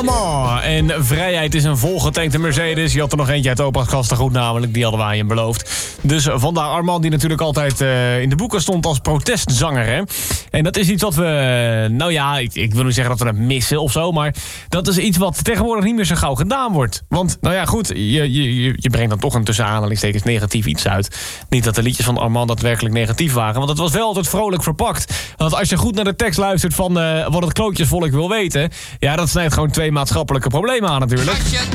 Armand. En vrijheid is een volgetankte Mercedes. Je had er nog eentje uit opa's gastengoed namelijk. Die hadden wij hem beloofd. Dus vandaar Armand die natuurlijk altijd in de boeken stond als protestzanger. Hè? En dat is iets wat we... Nou ja, ik wil niet zeggen dat we het missen of zo. Maar dat is iets wat tegenwoordig niet meer zo gauw gedaan wordt. Want, nou ja, goed. Je brengt dan toch een tussen aanhalingstekens negatief iets uit. Niet dat de liedjes van Armand daadwerkelijk negatief waren. Want het was wel altijd vrolijk verpakt. Want als je goed naar de tekst luistert van wat het klootjesvolk wil weten... ja, dat snijdt gewoon 2 maatschappelijke problemen aan natuurlijk.